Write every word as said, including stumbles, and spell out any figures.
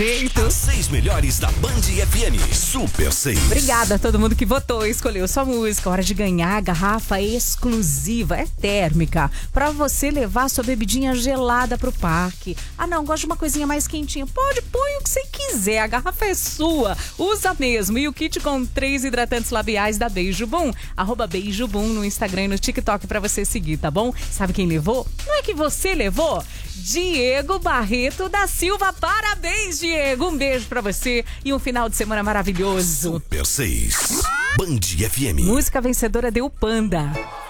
As seis melhores da Band F M. Super seis. Obrigada a todo mundo que votou e escolheu sua música. Hora de ganhar a garrafa exclusiva, é térmica, pra você levar sua bebidinha gelada pro parque. Ah não, gosto de uma coisinha mais quentinha. Pode, põe o que você quiser, a garrafa é sua. Usa mesmo. E o kit com três hidratantes labiais da Beijo Boom. Arroba Beijo Boom no Instagram e no TikTok pra você seguir, tá bom? Sabe quem levou? Não é que você levou? Diego Barreto da Silva. Parabéns, Diego. Um beijo pra você e um final de semana maravilhoso. Super seis. Band F M. Música vencedora deu Panda.